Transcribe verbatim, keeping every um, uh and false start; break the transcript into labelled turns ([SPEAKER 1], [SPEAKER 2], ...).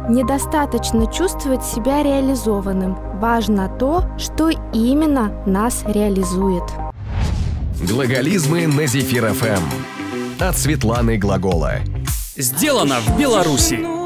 [SPEAKER 1] Недостаточно чувствовать себя реализованным. Важно то, что именно нас реализует.
[SPEAKER 2] Глаголизмы на Зефир эф эм от Светланы Глагола.
[SPEAKER 3] Сделано в Беларуси.